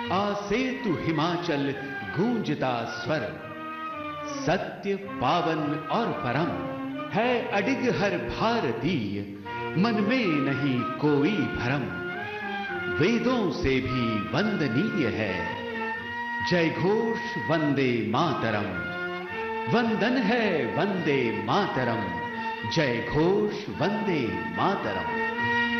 आसेतु हिमाचल गूंजता स्वर, सत्य पावन और परम है अडिग हर भारतीय, मन में नहीं कोई भरम। वेदों से भी वंदनीय है जय घोष वंदे मातरम। वंदन है वंदे मातरम, जय घोष वंदे मातरम।